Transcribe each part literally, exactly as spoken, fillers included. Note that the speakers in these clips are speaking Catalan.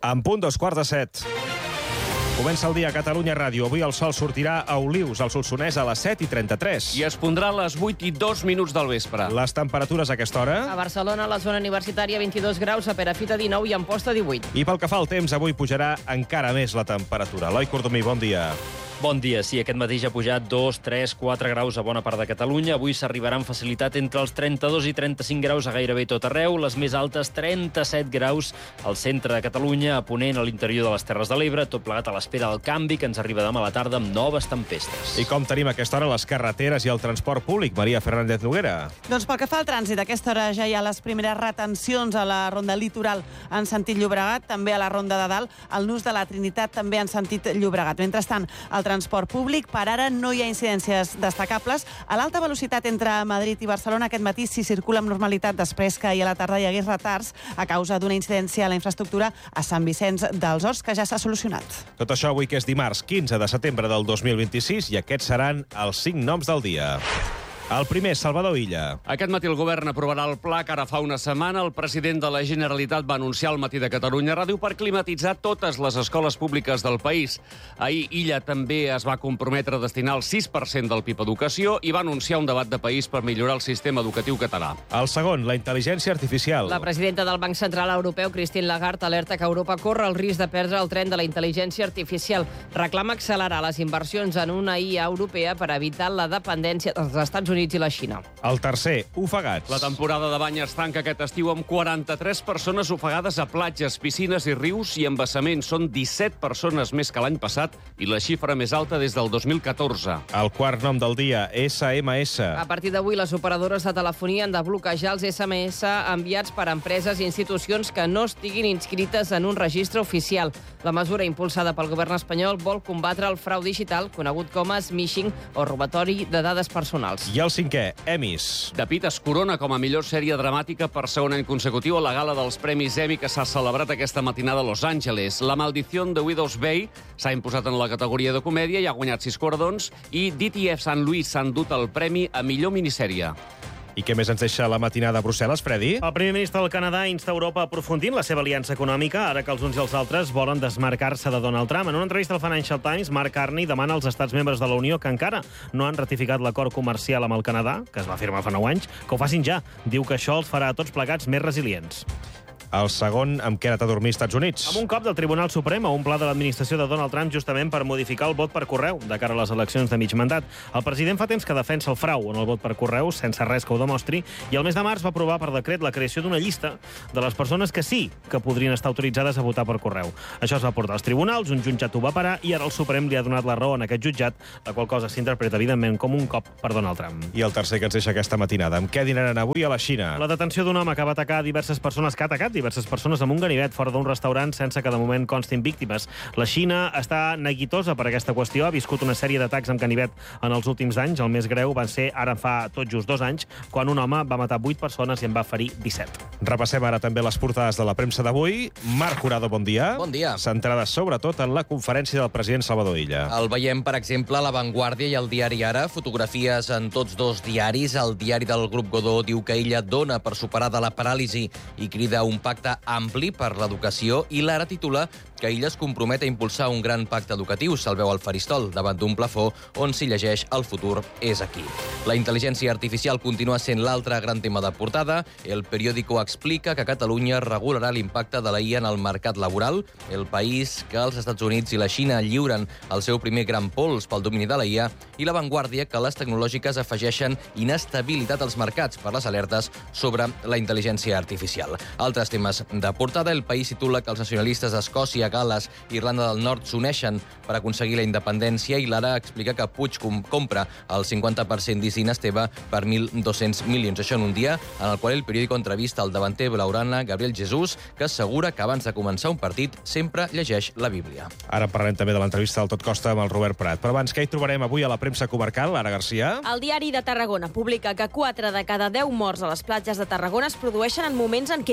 En punt, dos quarts de set. Comença el dia a Catalunya Ràdio. Avui el sol sortirà a Olius, al Solsonès, a les set i trenta-tres. I es pondrà a les vuit i dos minuts del vespre. Les temperatures a aquesta hora? A Barcelona, a la zona universitària, vint-i-dos graus, a Perafita, dinou i a Amposta, divuit. I pel que fa al temps, avui pujarà encara més la temperatura. Eloi Cordomí, bon dia. Bon dia. Sí, aquest matí ja ha pujat dos, tres, quatre graus a bona part de Catalunya. Avui s'arribarà amb facilitat entre els trenta-dos i trenta-cinc graus a gairebé tot arreu. Les més altes, trenta-set graus al centre de Catalunya, a ponent a l'interior de les Terres de l'Ebre, tot plegat a l'espera del canvi que ens arriba demà a la tarda amb noves tempestes. I com tenim a aquesta hora les carreteres i el transport públic? Maria Fernández Noguera. Doncs pel que fa al trànsit, a aquesta hora ja hi ha les primeres retencions a la ronda litoral en sentit Llobregat, també a la ronda de dalt, al nus de la Trinitat, també en sentit Llobregat. Mentrestant, el transport públic, per ara no hi ha incidències destacables. A l'alta velocitat entre Madrid i Barcelona aquest matí s'hi circula amb normalitat després que ahir a la tarda hi hagués retards a causa d'una incidència a la infraestructura a Sant Vicenç dels Horts, que ja s'ha solucionat. Tot això avui que és dimarts, quinze de setembre del dos mil vint-i-sis, i aquests seran els cinc noms del dia. El primer, Salvador Illa. Aquest matí el govern aprovarà el pla que ara fa una setmana el president de la Generalitat va anunciar al matí de Catalunya Ràdio per climatitzar totes les escoles públiques del país. Ahir Illa també es va comprometre a destinar el sis per cent del P I B a educació i va anunciar un debat de país per millorar el sistema educatiu català. El segon, la intel·ligència artificial. La presidenta del Banc Central Europeu, Christine Lagarde, alerta que Europa corre el risc de perdre el tren de la intel·ligència artificial. Reclama accelerar les inversions en una I A europea per evitar la dependència dels Estats Units i la Xina. El tercer, ofegats. La temporada de bany es tanca aquest estiu amb quaranta-tres persones ofegades a platges, piscines i rius i embassaments. Són disset persones més que l'any passat i la xifra més alta des del dos mil catorze. El quart nom del dia, S M S. A partir d'avui, les operadores de telefonia han de bloquejar els S M S enviats per empreses i institucions que no estiguin inscrites en un registre oficial. La mesura impulsada pel govern espanyol vol combatre el frau digital, conegut com a smishing o robatori de dades personals. I el cinquè, Emmys. The Pitt es corona com a millor sèrie dramàtica per segon any consecutiu a la gala dels Premis Emmy que s'ha celebrat aquesta matinada a Los Angeles. La maldición de Widow's Bay s'ha imposat en la categoria de comèdia i ha guanyat sis guardons, i D T F Saint Louis s'ha endut el premi a millor minissèrie. I què més ens deixa la matinada a Brussel·les, Freddy? El primer ministre del Canadà insta Europa a aprofundir en la seva aliança econòmica, ara que els uns i els altres volen desmarcar-se de Donald Trump. En una entrevista al Financial Times, Mark Carney demana als estats membres de la Unió que encara no han ratificat l'acord comercial amb el Canadà, que es va firmar fa nou anys, que ho facin ja. Diu que això els farà a tots plegats més resilients. El segon, amb què ha anat a dormir als Estats Units? Amb un cop del Tribunal Suprem a un pla de l'administració de Donald Trump justament per modificar el vot per correu de cara a les eleccions de mig mandat. El president fa temps que defensa el frau en el vot per correu, sense res que ho demostri, i el mes de març va aprovar per decret la creació d'una llista de les persones que sí que podrien estar autoritzades a votar per correu. Això es va portar als tribunals, un jutjat ho va parar i ara el Suprem li ha donat la raó en aquest jutjat, la qual cosa s'interpreta evidentment com un cop per Donald Trump. I el tercer que ens deixa aquesta matinada, amb què dinaran avui a la Xina? La detenció d'un home que va atacar diverses persones, que ha atacat diverses persones amb un ganivet fora d'un restaurant sense que de moment constin víctimes. La Xina està neguitosa per aquesta qüestió, ha viscut una sèrie d'atacs amb ganivet en els últims anys. El més greu van ser ara fa tot just dos anys, quan un home va matar vuit persones i en va ferir disset. Repassem ara també les portades de la premsa d'avui. Marc Jurado, bon dia. Bon dia. Centrada sobretot en la conferència del president Salvador Illa. El veiem, per exemple, a La Vanguardia i al diari Ara. Fotografies en tots dos diaris. El diari del Grup Godó diu que Illa dona per superada la paràlisi i crida un pacte ampli per l'educació, i l'Ara titula que Illa es compromet a impulsar un gran pacte educatiu. Se'l veu al faristol, davant d'un plafó on s'hi llegeix "El futur és aquí". La intel·ligència artificial continua sent l'altre gran tema de portada. El periòdico explica que Catalunya regularà l'impacte de la I A en el mercat laboral. El País que els Estats Units i la Xina lliuren el seu primer gran pols pel domini de la I A, i La Vanguardia que les tecnològiques afegeixen inestabilitat als mercats per les alertes sobre la intel·ligència artificial. Altres temes de portada. El País titula que els nacionalistes d'Escòcia, Gal·les i Irlanda del Nord s'uneixen per aconseguir la independència, i l'Ara explica que Puig com compra el cinquanta per cent d'Isin Esteve per mil dos-cents milions. Això en un dia en el qual el periòdico entrevista el davanter blaugrana Gabriel Jesús, que assegura que abans de començar un partit sempre llegeix la Bíblia. Ara parlem també de l'entrevista del Tot Costa amb el Robert Prat. Però abans, què hi trobarem avui a la premsa comarcal, Ara Garcia? El diari de Tarragona publica que quatre de cada deu morts a les platges de Tarragona es produeixen en moments en què no hi ha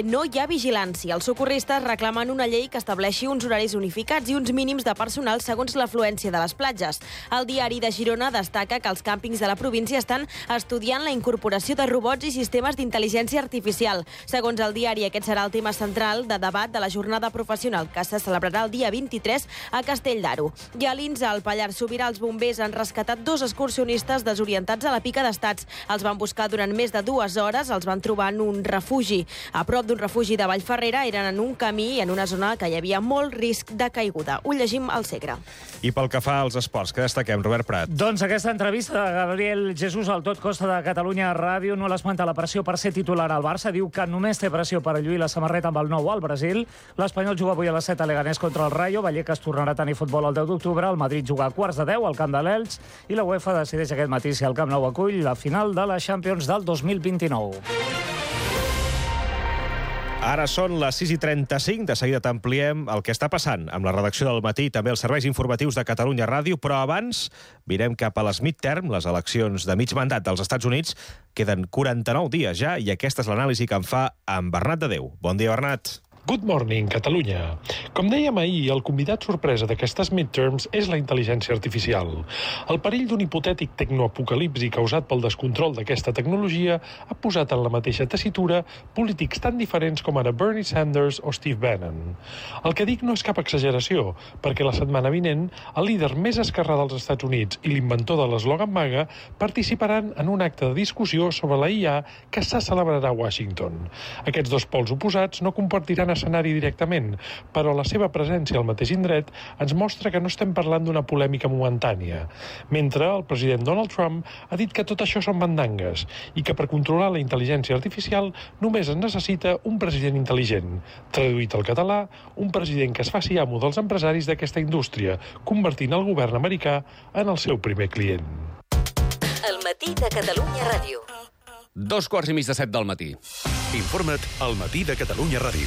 vigilància. Els socorristes reclamen una llei que estableixi uns horaris unificats i uns mínims de personal segons l'afluència de les platges. El diari de Girona destaca que els càmpings de la província estan estudiant la incorporació de robots i sistemes d'intel·ligència artificial. Segons el diari, aquest serà el tema central de debat de la jornada professional que se celebrarà el dia vint-i-tres a Castell d'Aro. I a l'Insa, al Pallars Sobirà, els bombers han rescatat dos excursionistes desorientats a la Pica d'Estats. Els van buscar durant més de dues hores, els van trobar en un refugi. A prop d'un refugi de Vallferrera, eren en un camí i en una zona que hi havia molt risc de caiguda. Ho llegim al Segre. I pel que fa als esports, que destaquem, Robert Prat? Doncs aquesta entrevista de Gabriel Jesús al Tot Costa de Catalunya Ràdio no l'esmenta la pressió per ser titular al Barça. Diu que només té pressió per lluir la samarreta amb el nou al Brasil. L'Espanyol juga avui a les set a Leganés contra el Rayo. Vallecas tornarà a tenir futbol el deu d'octubre. El Madrid juga a quarts de deu al camp de l'Elx. I la UEFA decideix aquest matí si el Camp Nou acull la final de la Champions del dos mil vint-i-nou. Ara són les sis i trenta-cinc, de seguida t'ampliem el que està passant amb la redacció del Matí i també els serveis informatius de Catalunya Ràdio, però abans mirem cap a les midterm, les eleccions de mig mandat dels Estats Units. Queden quaranta-nou dies ja i aquesta és l'anàlisi que en fa en Bernat de Déu. Bon dia, Bernat. Good morning, Catalunya. Com dèiem ahir, el convidat sorpresa d'aquestes midterms és la intel·ligència artificial. El perill d'un hipotètic tecnoapocalipsi causat pel descontrol d'aquesta tecnologia ha posat en la mateixa tessitura polítics tan diferents com ara Bernie Sanders o Steve Bannon. El que dic no és cap exageració, perquè la setmana vinent el líder més esquerrà dels Estats Units i l'inventor de l'eslògan MAGA participaran en un acte de discussió sobre la I A que se celebrarà a Washington. Aquests dos pols oposats no compartiran escenari directament, però la seva presència al mateix indret ens mostra que no estem parlant d'una polèmica momentània. Mentre el president Donald Trump ha dit que tot això són mandangues i que per controlar la intel·ligència artificial només es necessita un president intel·ligent. Traduït al català, un president que es faci amo dels empresaris d'aquesta indústria, convertint el govern americà en el seu primer client. El matí de Catalunya Ràdio. Dos quarts i mig de set del matí. Informa't al Matí de Catalunya Ràdio.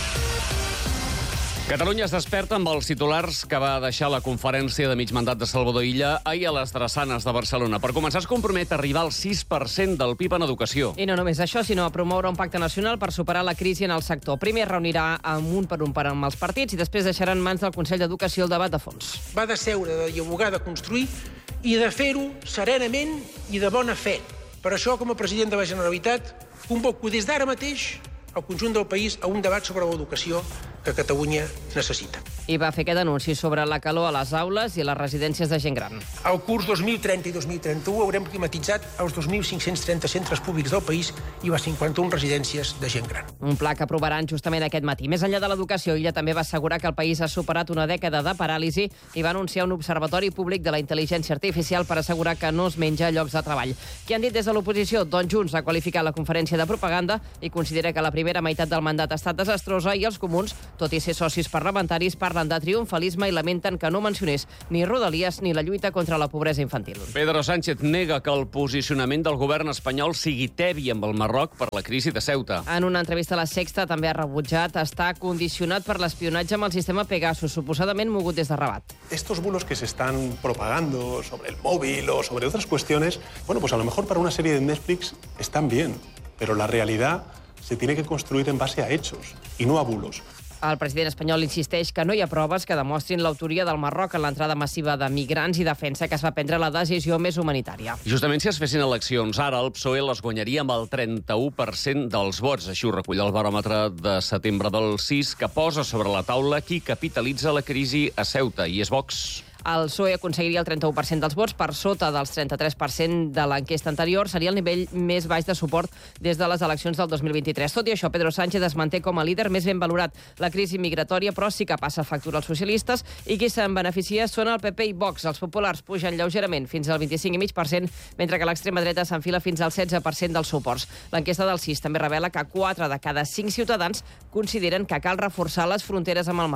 Catalunya es desperta amb els titulars que va deixar la conferència de mig mandat de Salvador Illa ahir a les Drassanes de Barcelona. Per començar, es compromet a arribar al sis per cent del P I B en educació. I no només això, sinó a promoure un pacte nacional per superar la crisi en el sector. Primer es reunirà amb un per un per amb els partits i després deixarà en mans del Consell d'Educació el debat de fons. Va de seure, de dialogar, de construir i de fer-ho serenament i de bona fe. Per això, com a president de la Generalitat, convoco des d'ara mateix el conjunt del país a un debat sobre l'educació que Catalunya necessita. I va fer aquest anunci sobre la calor a les aules i a les residències de gent gran. Al curs dos mil trenta i dos mil trenta-u haurem climatitzat els dos mil cinc-cents trenta centres públics del país i les cinquanta-una residències de gent gran. Un pla que aprovaran justament aquest matí. Més enllà de l'educació, Illa també va assegurar que el país ha superat una dècada de paràlisi i va anunciar un observatori públic de la intel·ligència artificial per assegurar que no es menja llocs de treball. Què han dit des de l'oposició? Doncs Junts ha qualificat la conferència de propaganda i considera que la primera meitat del mandat ha estat desastrosa i els comuns, tot i ser socis parlamentaris, parlen de triomfalisme i lamenten que no mencionés ni Rodalies ni la lluita contra la pobresa infantil. Pedro Sánchez nega que el posicionament del govern espanyol sigui tebi amb el Marroc per la crisi de Ceuta. En una entrevista a la Sexta també ha rebutjat estar condicionat per l'espionatge amb el sistema Pegasus, suposadament mogut des de Rabat. Estos bulos que se están propagando sobre el móvil o sobre otras cuestiones, bueno, pues a lo mejor para una serie de Netflix están bien, pero la realidad se tiene que construir en base a hechos y no a bulos. El president espanyol insisteix que no hi ha proves que demostrin l'autoria del Marroc en l'entrada massiva de migrants i defensa que es va prendre la decisió més humanitària. Justament si es fessin eleccions ara, el P S O E les guanyaria amb el trenta-u per cent dels vots. Així ho recull el baròmetre de setembre del sis, que posa sobre la taula qui capitalitza la crisi a Ceuta, i és Vox. El P S O E aconseguiria el trenta-u per cent dels vots, per sota dels trenta-tres per cent de l'enquesta anterior. Seria el nivell més baix de suport des de les eleccions del dos mil vint-i-tres. Tot i això, Pedro Sánchez es manté com a líder més ben valorat. La crisi migratòria, però, sí que passa factura als socialistes i qui se'n beneficia són el P P i Vox. Els populars pugen lleugerament fins al vint-i-cinc coma cinc per cent, mentre que l'extrema dreta s'enfila fins al setze per cent dels suports. L'enquesta del sis també revela que quatre de cada cinc ciutadans consideren que cal reforçar les fronteres amb el Marroc.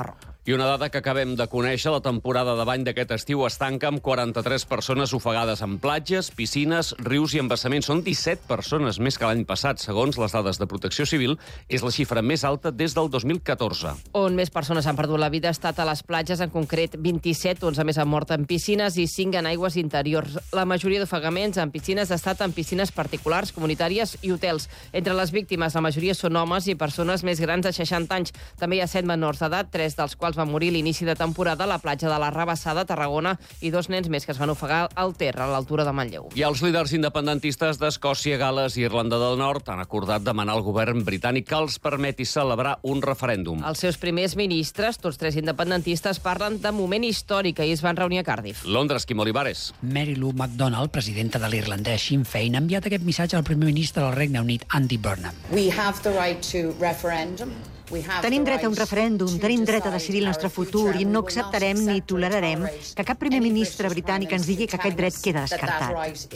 I una dada que acabem de conèixer, la temporada de bany d'aquest estiu es tanca amb quaranta-tres persones ofegades en platges, piscines, rius i embassaments. Són disset persones més que l'any passat. Segons les dades de Protecció Civil, és la xifra més alta des del dos mil catorze. On més persones han perdut la vida ha estat a les platges, en concret vint-i-set, onze més han mort en piscines i cinc en aigües interiors. La majoria d'ofegaments en piscines ha estat en piscines particulars, comunitàries i hotels. Entre les víctimes, la majoria són homes i persones més grans de seixanta anys. També hi ha set menors d'edat, tres dels quals van morir a l'inici de temporada a la platja de la Rabassada, Tarragona, i dos nens més que es van ofegar al Ter, a l'altura de Manlleu. I els líders independentistes d'Escòcia, Gal·les i Irlanda del Nord han acordat demanar al govern britànic que els permeti celebrar un referèndum. Els seus primers ministres, tots tres independentistes, parlen de moment històric. Ahir es van reunir a Cardiff. Londres, Quim Olivares. Mary Lou McDonald, presidenta de l'irlandès Sinn Féin, ha enviat aquest missatge al primer ministre del Regne Unit, Andy Burnham. We have the right to referendum. Tenim dret a un referèndum, tenim dret a decidir el nostre futur i no acceptarem ni tolerarem que cap primer ministre britànic ens digui que aquest dret queda descartat.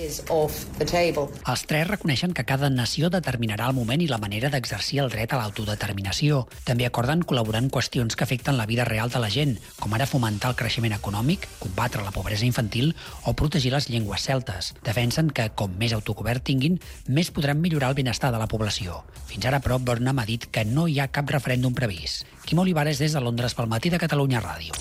Els tres reconeixen que cada nació determinarà el moment i la manera d'exercir el dret a l'autodeterminació. També acorden col·laborar en qüestions que afecten la vida real de la gent, com ara fomentar el creixement econòmic, combatre la pobresa infantil o protegir les llengües celtes. Defensen que, com més autogovern tinguin, més podran millorar el benestar de la població. Fins ara, però, Burnham ha dit que no hi ha cap referèndum previst. Quim Olivares des de Londres pel Matí de Catalunya Ràdio.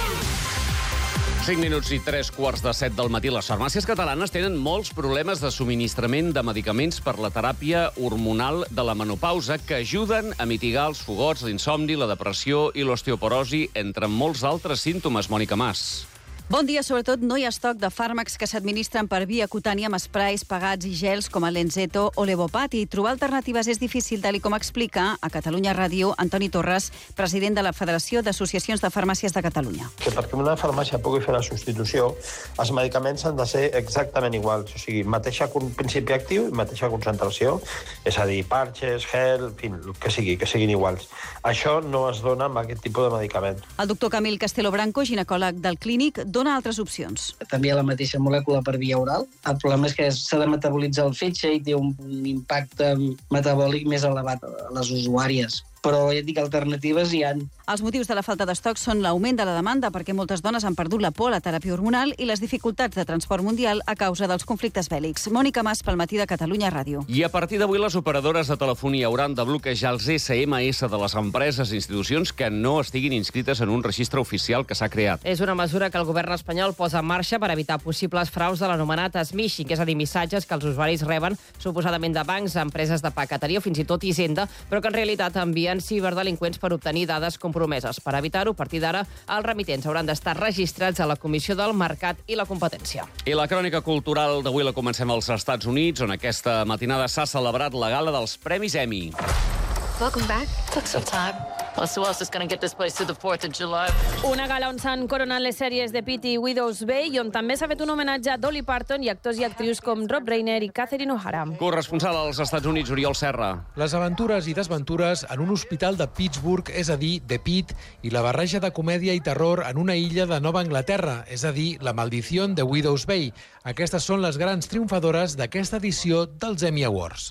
cinc minuts i tres quarts de set del matí. Les farmàcies catalanes tenen molts problemes de subministrament de medicaments per la teràpia hormonal de la menopausa que ajuden a mitigar els fogots, l'insomni, la depressió i l'osteoporosi, entre molts altres símptomes. Mònica Mas. Bon dia. Sobretot no hi ha estoc de fàrmacs que s'administren per via cutània amb esprais pagats i gels com el Lenzeto o l'Evopat, i trobar alternatives és difícil, tal com explica a Catalunya Ràdio Antoni Torres, president de la Federació d'Associacions de Farmàcies de Catalunya. Que perquè una farmàcia pugui fer la substitució, els medicaments han de ser exactament iguals, o sigui, mateixa principi actiu i mateixa concentració, és a dir, parches, gel, en fi, el que sigui, que siguin iguals. Això no es dona amb aquest tipus de medicament. El doctor Camil Castelo Branco, ginecòleg del Clínic, dona altres opcions. També hi ha la mateixa molècula per via oral. El problema és que s'ha de metabolitzar el fetge i té un impacte metabòlic més elevat a les usuàries. Però ja et dic, alternatives hi ha. Els motius de la falta d'estoc són l'augment de la demanda, perquè moltes dones han perdut la por a la teràpia hormonal, i les dificultats de transport mundial a causa dels conflictes bèl·lics. Mònica Mas pel Matí de Catalunya Ràdio. I a partir d'avui les operadores de telefonia hauran de bloquejar els esse eme esse de les empreses i institucions que no estiguin inscrites en un registre oficial que s'ha creat. És una mesura que el govern espanyol posa en marxa per evitar possibles fraus de l'anomenat smishing, és a dir, missatges que els usuaris reben suposadament de bancs, empreses de paqueteria o fins i tot Hisenda, però que en realitat envien ciberdelinqüents per obtenir dades compromeses. Per evitar-ho, a partir d'ara, els remitents hauran d'estar registrats a la Comissió del Mercat i la Competència. I la crònica cultural d'avui la comencem als Estats Units, on aquesta matinada s'ha celebrat la gala dels Premis Emmy. Welcome back. Took some time. Plus, who else is going to get this place to the fourth of July? Una gala on s'han coronat les sèries de Pitt i Widow's Bay i on també s'ha fet un homenatge a Dolly Parton i actors i actrius com Rob Reiner i Catherine O'Hara. Corresponsal als Estats Units, Oriol Serra. Les aventures i desventures en un hospital de Pittsburgh, és a dir, de Pitt, i la barreja de comèdia i terror en una illa de Nova Anglaterra, és a dir, La maldició de Widow's Bay. Aquestes són les grans triomfadores d'aquesta edició dels Emmy Awards.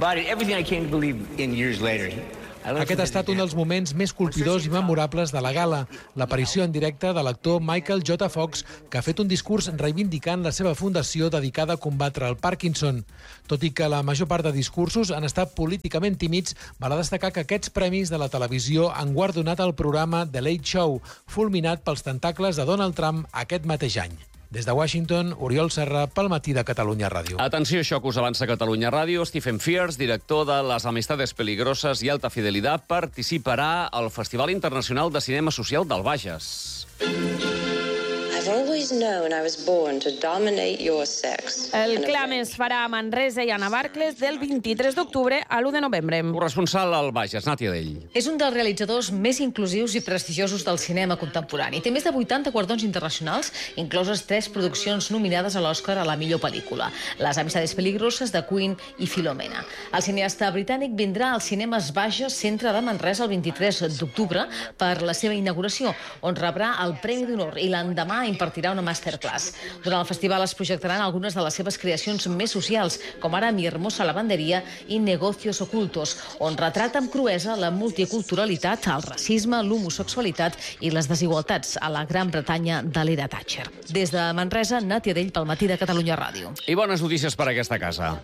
Aquest ha estat un dels moments més colpidors i memorables de la gala, l'aparició en directe de l'actor Michael J. Fox, que ha fet un discurs reivindicant la seva fundació dedicada a combatre el Parkinson. Tot i que la major part de discursos han estat políticament tímids, val a destacar que aquests premis de la televisió han guardonat el programa The Late Show, fulminat pels tentacles de Donald Trump aquest mateix any. Des de Washington, Oriol Serra, pel Matí de Catalunya Ràdio. Atenció, això que us avança Catalunya Ràdio. Stephen Frears, director de Les Amistades Peligrosas i Alta Fidelidad, participarà al Festival Internacional de Cinema Social del Bages. I've always known I was born to dominate your sex. El clam es farà a Manresa i a Navarcles del vint-i-tres d'octubre a l'u de novembre. Corresponsal al Bages, Nàtia Dell. És un dels realitzadors més inclusius i prestigiosos del cinema contemporani. Té més de vuitanta guardons internacionals, incloses tres produccions nominades a l'Oscar a la millor pel·lícula: Les Amistades Peligroses, de Queen i Filomena. El cineasta britànic vindrà als cinemes Bages Centre de Manresa el vint-i-tres d'octubre per la seva inauguració, on rebrà el Premi d'Honor, i l'endemà impartirà una masterclass. Durant el festival es projectaran algunes de les seves creacions més socials, com ara Mi hermosa lavanderia i Negocios ocultos, on retrata amb cruesa la multiculturalitat, el racisme, l'homosexualitat i les desigualtats a la Gran Bretanya de l'era Thatcher. Des de Manresa, Nàtia Dell pel Matí de Catalunya Ràdio. I bones notícies per a aquesta casa.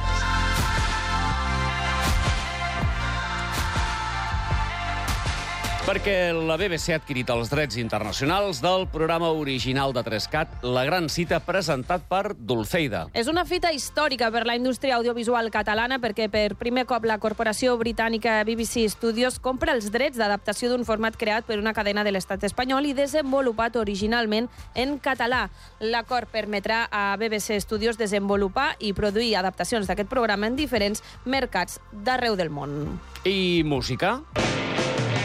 Perquè la B B C ha adquirit els drets internacionals del programa original de Trescat, La gran cita, presentat per Dulceida. És una fita històrica per la indústria audiovisual catalana perquè per primer cop la corporació britànica B B C Studios compra els drets d'adaptació d'un format creat per una cadena de l'estat espanyol i desenvolupat originalment en català. L'acord permetrà a B B C Studios desenvolupar i produir adaptacions d'aquest programa en diferents mercats d'arreu del món. I música?